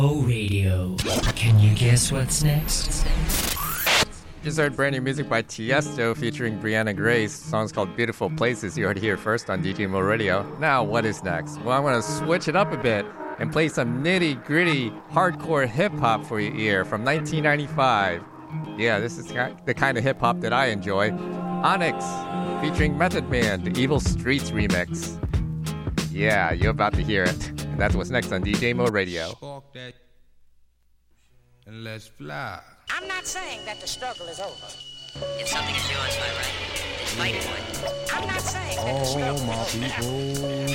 O Radio. Can you guess what's next? Just heard brand new music by Tiesto featuring Brianna Grace. The song's called Beautiful Places. You heard it here first on DJ Mo Radio. Now, what is next? Well, I'm going to switch it up a bit and play some nitty-gritty hardcore hip-hop for your ear from 1995. Yeah, this is the kind of hip-hop that I enjoy. Onyx featuring Method Man, the Evil Streets remix. Yeah, you're about to hear it. And that's what's next on DJ Mo Radio. Spark that and let's fly. I'm not saying that the struggle is over. If something is yours by right, then fight for it. I'm not saying that the struggle is over. All my people.